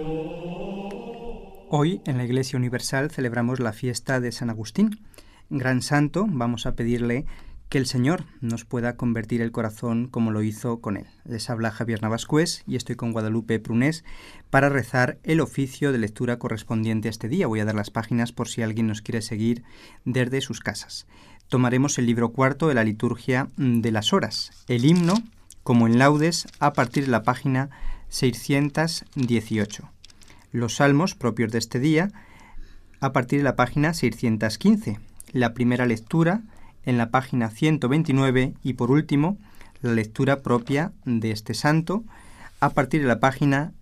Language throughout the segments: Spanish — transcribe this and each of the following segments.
Hoy en la Iglesia Universal celebramos la fiesta de San Agustín. Gran santo, vamos a pedirle que el Señor nos pueda convertir el corazón como lo hizo con él. Les habla Javier Navascués y estoy con Guadalupe Prunés para rezar el oficio de lectura correspondiente a este día. Voy a dar las páginas por si alguien nos quiere seguir desde sus casas. Tomaremos el libro cuarto de la liturgia de las horas, el himno, como en laudes, a partir de la página 618. Los salmos propios de este día, a partir de la página 615. La primera lectura en la página 129 y, por último, la lectura propia de este santo a partir de la página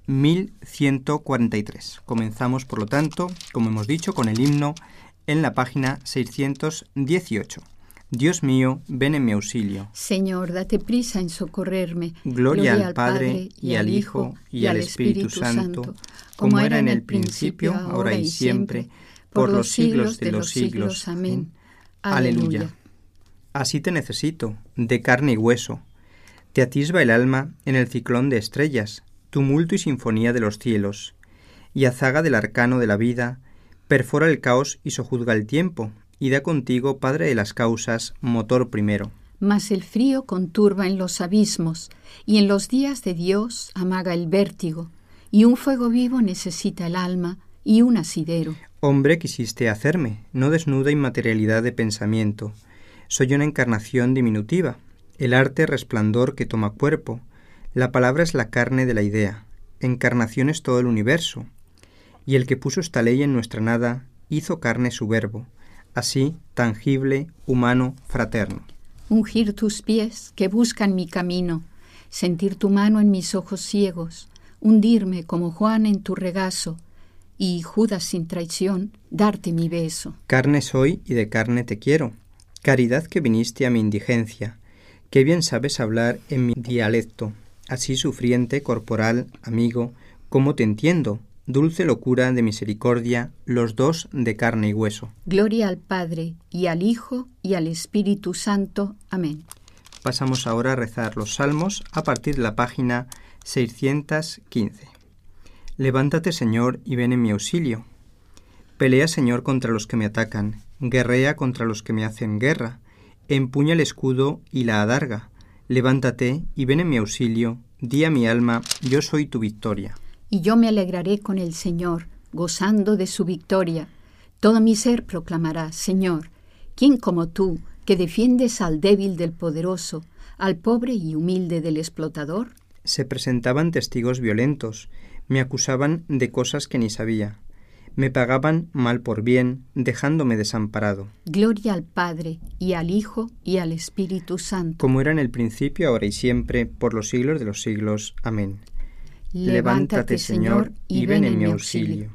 1143. Comenzamos, por lo tanto, como hemos dicho, con el himno en la página 618. Dios mío, ven en mi auxilio. Señor, date prisa en socorrerme. Gloria al Padre, y al Hijo, y al Espíritu Santo, como era en el principio, ahora y siempre, por los siglos de los siglos. Amén. Aleluya. Así te necesito, de carne y hueso. Te atisba el alma en el ciclón de estrellas, tumulto y sinfonía de los cielos, y azaga del arcano de la vida, perfora el caos y sojuzga el tiempo, y da contigo, Padre de las causas, motor primero. Mas el frío conturba en los abismos, y en los días de Dios amaga el vértigo, y un fuego vivo necesita el alma, y un asidero. Hombre quisiste hacerme, no desnuda inmaterialidad de pensamiento. Soy una encarnación diminutiva, el arte resplandor que toma cuerpo. La palabra es la carne de la idea, encarnación es todo el universo. Y el que puso esta ley en nuestra nada, hizo carne su verbo, así, tangible, humano, fraterno. Ungir tus pies que buscan mi camino, sentir tu mano en mis ojos ciegos, hundirme como Juan en tu regazo, y, Judas sin traición, darte mi beso. Carne soy y de carne te quiero, caridad que viniste a mi indigencia, que bien sabes hablar en mi dialecto, así sufriente, corporal, amigo, como te entiendo, dulce locura de misericordia, los dos de carne y hueso. Gloria al Padre, y al Hijo, y al Espíritu Santo. Amén. Pasamos ahora a rezar los salmos a partir de la página 615. Levántate, Señor, y ven en mi auxilio. Pelea, Señor, contra los que me atacan, guerrea contra los que me hacen guerra, empuña el escudo y la adarga. Levántate y ven en mi auxilio, di a mi alma, yo soy tu victoria. Y yo me alegraré con el Señor, gozando de su victoria. Todo mi ser proclamará, Señor, ¿quién como tú, que defiendes al débil del poderoso, al pobre y humilde del explotador? Se presentaban testigos violentos, me acusaban de cosas que ni sabía. Me pagaban mal por bien, dejándome desamparado. Gloria al Padre, y al Hijo, y al Espíritu Santo. Como era en el principio, ahora y siempre, por los siglos de los siglos. Amén. Levántate, Señor, y ven en mi auxilio.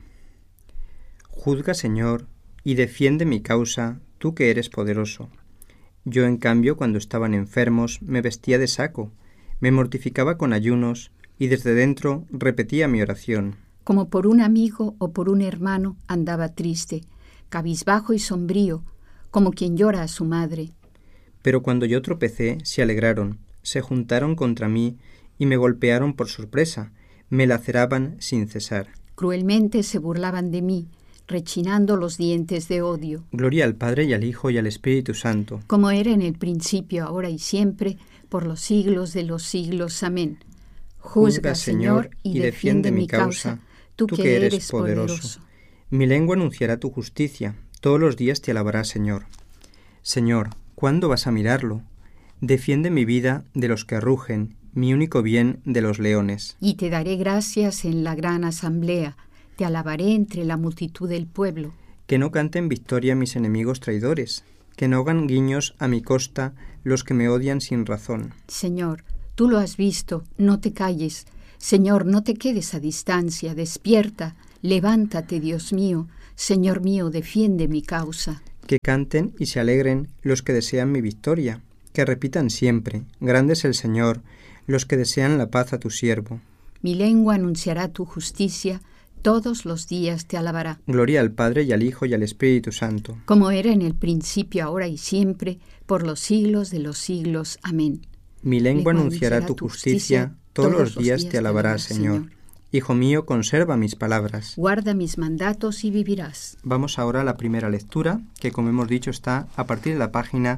Juzga, Señor, y defiende mi causa, tú que eres poderoso. Yo, en cambio, cuando estaban enfermos, me vestía de saco, me mortificaba con ayunos, y desde dentro repetía mi oración. Como por un amigo o por un hermano andaba triste, cabizbajo y sombrío, como quien llora a su madre. Pero cuando yo tropecé, se alegraron, se juntaron contra mí y me golpearon por sorpresa, me laceraban sin cesar. Cruelmente se burlaban de mí, rechinando los dientes de odio. Gloria al Padre y al Hijo y al Espíritu Santo. Como era en el principio, ahora y siempre, por los siglos de los siglos. Amén. Juzga, Señor, y defiende mi causa, tú que eres poderoso. Mi lengua anunciará tu justicia, todos los días te alabará, Señor. Señor, ¿cuándo vas a mirarlo? Defiende mi vida de los que rugen, mi único bien de los leones. Y te daré gracias en la gran asamblea, te alabaré entre la multitud del pueblo. Que no canten victoria mis enemigos traidores, que no hagan guiños a mi costa los que me odian sin razón. Señor, tú lo has visto, no te calles. Señor, no te quedes a distancia, despierta, levántate, Dios mío. Señor mío, defiende mi causa. Que canten y se alegren los que desean mi victoria, que repitan siempre, grande es el Señor, los que desean la paz a tu siervo. Mi lengua anunciará tu justicia, todos los días te alabará. Gloria al Padre y al Hijo y al Espíritu Santo. Como era en el principio, ahora y siempre, por los siglos de los siglos. Amén. Mi lengua anunciará tu justicia, todos los días te alabará, Señor. Hijo mío, conserva mis palabras. Guarda mis mandatos y vivirás. Vamos ahora a la primera lectura, que como hemos dicho está a partir de la página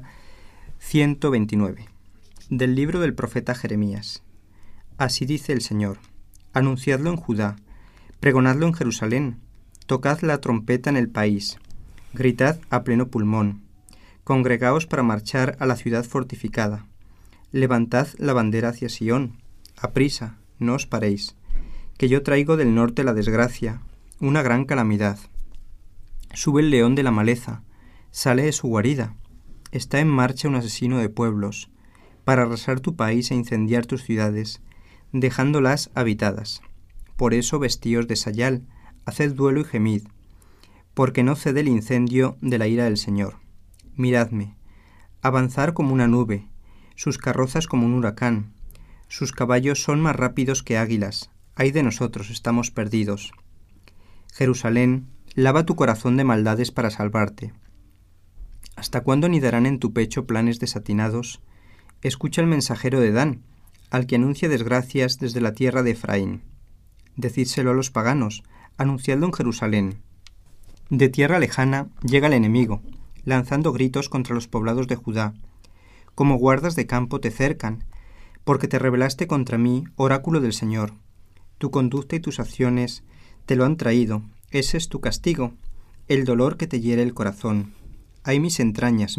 129, del libro del profeta Jeremías. Así dice el Señor: anunciadlo en Judá, pregonadlo en Jerusalén, tocad la trompeta en el país, gritad a pleno pulmón, congregaos para marchar a la ciudad fortificada, levantad la bandera hacia Sión, aprisa, no os paréis, que yo traigo del norte la desgracia, una gran calamidad. Sube el león de la maleza, sale de su guarida, está en marcha un asesino de pueblos, para arrasar tu país e incendiar tus ciudades, dejándolas habitadas. Por eso vestíos de sayal, haced duelo y gemid, porque no cede el incendio de la ira del Señor. Miradme, avanzar como una nube, sus carrozas como un huracán, sus caballos son más rápidos que águilas. Ay de nosotros, estamos perdidos. Jerusalén, lava tu corazón de maldades para salvarte. ¿Hasta cuándo anidarán en tu pecho planes desatinados? Escucha el mensajero de Dan, al que anuncia desgracias desde la tierra de Efraín. Decídselo a los paganos, anunciadlo en Jerusalén. De tierra lejana llega el enemigo, lanzando gritos contra los poblados de Judá. Como guardas de campo te cercan, porque te rebelaste contra mí, oráculo del Señor. Tu conducta y tus acciones te lo han traído, ese es tu castigo, el dolor que te hiere el corazón. Ay, mis entrañas,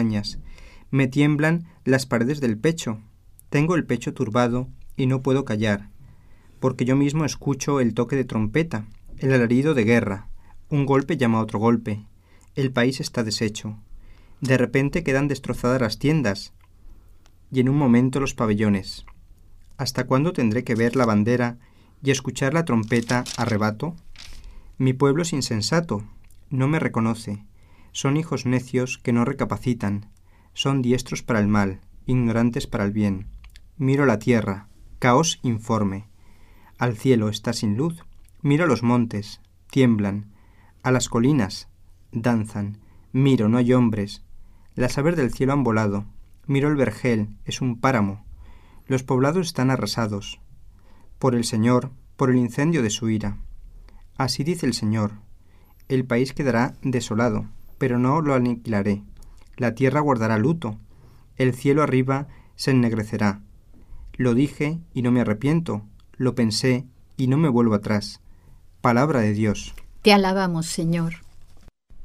me tiemblan las paredes del pecho, tengo el pecho turbado y no puedo callar, porque yo mismo escucho el toque de trompeta, el alarido de guerra, un golpe llama a otro golpe, el país está deshecho, de repente quedan destrozadas las tiendas, y en un momento los pabellones. ¿Hasta cuándo tendré que ver la bandera y escuchar la trompeta a rebato? Mi pueblo es insensato, no me reconoce, son hijos necios que no recapacitan, son diestros para el mal, ignorantes para el bien. Miro la tierra, caos informe. Al cielo está sin luz, miro los montes, tiemblan. A las colinas, danzan. Miro, no hay hombres. Las aves del cielo han volado. Miro el vergel, es un páramo. Los poblados están arrasados. Por el Señor, por el incendio de su ira. Así dice el Señor: el país quedará desolado, pero no lo aniquilaré. La tierra guardará luto. El cielo arriba se ennegrecerá. Lo dije y no me arrepiento. Lo pensé y no me vuelvo atrás. Palabra de Dios. Te alabamos, Señor.